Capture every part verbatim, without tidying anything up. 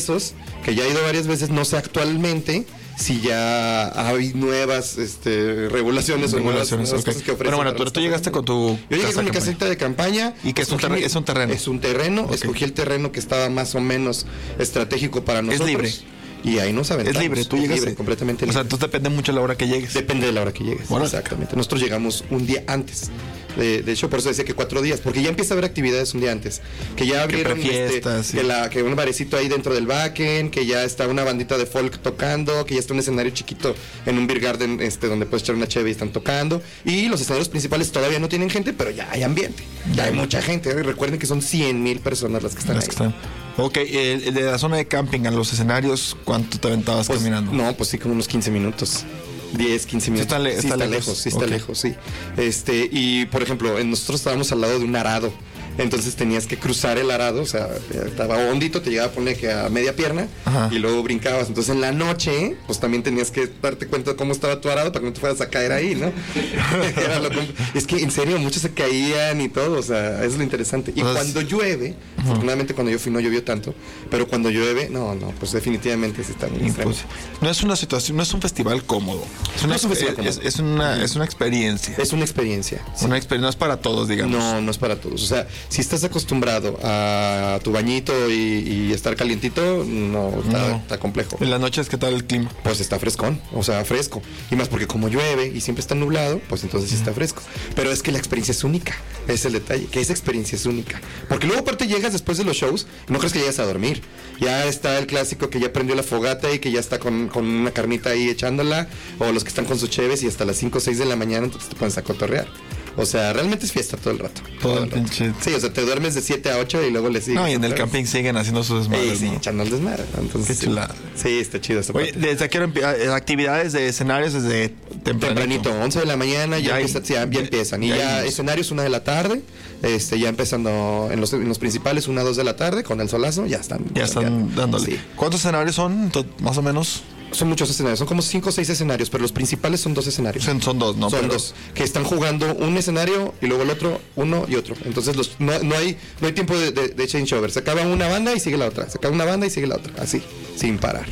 esos, que ya he ido varias veces, no sé actualmente si ya hay nuevas este, regulaciones, regulaciones o nuevas, nuevas okay. cosas que ofrecen. Bueno, bueno, tú, tú llegaste con tu... Yo llegué con mi casita de campaña. ¿Y que es un, terreno, es un terreno? Es un terreno, okay. Escogí el terreno que estaba más o menos estratégico para nosotros. Es libre. Y ahí nos aventamos. Es libre, tú llegas libre, completamente libre. O sea, entonces depende mucho de la hora que llegues. Depende de la hora que llegues, bueno. Exactamente. Nosotros llegamos un día antes. De, de hecho, por eso decía que cuatro días, porque ya empieza a haber actividades un día antes. Que ya abrieron que este, sí. que, la, que un barecito ahí dentro del backend, que ya está una bandita de folk tocando, que ya está un escenario chiquito en un beer garden este, donde puedes echar una cheve y están tocando. Y los escenarios principales todavía no tienen gente, pero ya hay ambiente. Ya hay mucha gente. ¿eh? Recuerden que son cien mil personas las que están las ahí. Que están. Ok, el, de la zona de camping a los escenarios, ¿cuánto te aventabas pues, caminando? No, pues sí, como unos quince minutos. diez, quince minutos. Sí está, le, sí está, está lejos. lejos, sí está okay. lejos, sí. Este, y por ejemplo, nosotros estábamos al lado de un arado. Entonces tenías que cruzar el arado, o sea, estaba hondito, te llegaba a poner que a media pierna. Ajá. Y luego brincabas. Entonces en la noche, pues también tenías que darte cuenta de cómo estaba tu arado para que no te fueras a caer ahí, ¿no? Era lo compl- es que en serio, muchos se caían y todo, o sea, eso es lo interesante. Y pues, cuando llueve, uh-huh. afortunadamente cuando yo fui no llovió tanto, pero cuando llueve, no, no, pues definitivamente sí está muy extremo. No es una situación, no es un festival cómodo. Es una, no es, un festival cómodo. Es, es, una, es una experiencia. Es una experiencia. Sí. Una experiencia, no es para todos, digamos. No, no es para todos. O sea, si estás acostumbrado a tu bañito y, y estar calientito, no está, no, está complejo. En las noches, ¿qué tal el clima? Pues está frescón, o sea, fresco. Y más porque como llueve y siempre está nublado, pues entonces sí está fresco. Pero es que la experiencia es única, es el detalle, que esa experiencia es única. Porque luego aparte llegas después de los shows, no crees que llegas a dormir. Ya está el clásico que ya prendió la fogata y que ya está con, con una carnita ahí echándola, o los que están con sus cheves y hasta las cinco o seis de la mañana entonces te pones a cotorrear. O sea, realmente es fiesta todo el rato. Todo, todo el rato. Sí, o sea, te duermes de siete a ocho y luego le sigues. No, y en el camping siguen haciendo sus desmadres. Sí, sí, ¿no? echando el desmadre. Entonces, qué chulada. Sí, está chido esta Oye, parte. ¿desde aquí actividades de escenarios desde tempranito? Tempranito, once de la mañana ya, ya, empieza, sí, ya, ya empiezan. Y ya, ya escenarios una de la tarde, este ya empezando en los, en los principales una, dos de la tarde, con el solazo, ya están. Ya están ya, dándole. Sí. ¿Cuántos escenarios son, más o menos? Son muchos escenarios, son como cinco o seis escenarios, pero los principales son dos escenarios. Son, son dos, ¿no? Son pero... dos, que están jugando un escenario y luego el otro, uno y otro. Entonces los, no, no hay no hay tiempo de, de, de changeover. Se acaba una banda y sigue la otra. Se acaba una banda y sigue la otra. Así, sin parar.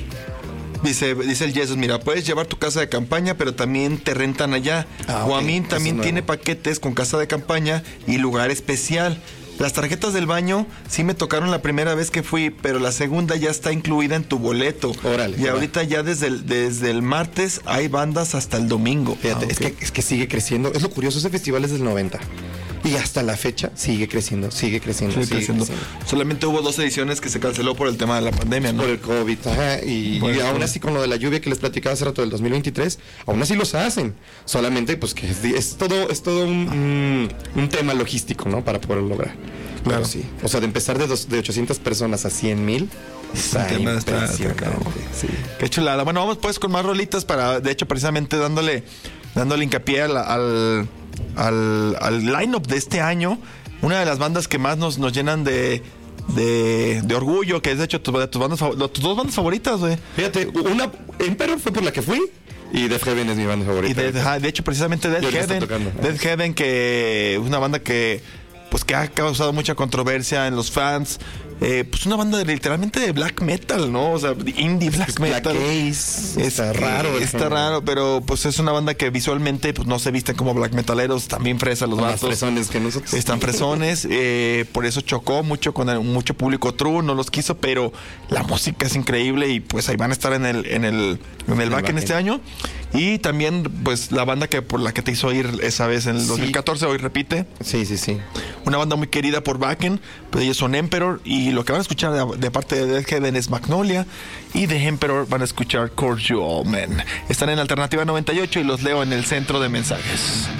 Dice, dice el Jesus, mira, puedes llevar tu casa de campaña, pero también te rentan allá. Ah, Guamín okay. también tiene paquetes con casa de campaña y lugar especial. Las tarjetas del baño sí me tocaron la primera vez que fui, pero la segunda ya está incluida en tu boleto. Órale. Y ahorita ya desde el, desde el martes hay bandas hasta el domingo. Fíjate, ah, okay. es, que, es que sigue creciendo. Es lo curioso, ese festival es del noventa. Y hasta la fecha sigue creciendo, sigue creciendo, sigue, sigue creciendo. creciendo. Solamente hubo dos ediciones que se canceló por el tema de la pandemia, ¿no? Por el COVID, ajá. Y, bueno, y aún así con lo de la lluvia que les platicaba hace rato del dos mil veintitrés, aún así los hacen. Solamente pues que es, es todo, es todo un, un, un tema logístico, ¿no? Para poderlo lograr. Claro, sí. O sea, de empezar de, dos, de ochocientas personas a cien mil. Está impresionante. Sí. Qué chulada. Bueno, vamos pues con más rolitas para, de hecho, precisamente dándole, dándole hincapié al, al, al, al line-up de este año. Una de las bandas que más nos, nos llenan de, de, de orgullo, que es de hecho tu, de tus, bandas, tus dos bandas favoritas, güey. Fíjate, una Emperor fue por la que fui. Y Death Heaven es mi banda favorita. Y de, de, de hecho, precisamente Death Heaven. Death Heaven, que es una banda que pues que ha causado mucha controversia en los fans. Eh, pues una banda de, literalmente de black metal, ¿no? O sea, indie black es metal. Black Ace. Está raro. Está género. raro, pero pues es una banda que visualmente pues no se visten como black metaleros, también fresa los vatos. Más fresones que nosotros. Están fresones, eh, por eso chocó mucho con el, mucho público true, no los quiso, pero la música es increíble y pues ahí van a estar en el en el en el back en este año. Y también pues la banda que por la que te hizo ir esa vez en el dos mil catorce, sí. Hoy repite. Sí, sí, sí. Una banda muy querida por Wacken, pues ellos son Emperor y lo que van a escuchar de, de parte de Death Heaven es Magnolia y de Emperor van a escuchar Cordial Men. Están en Alternativa noventa y ocho y los leo en el centro de mensajes.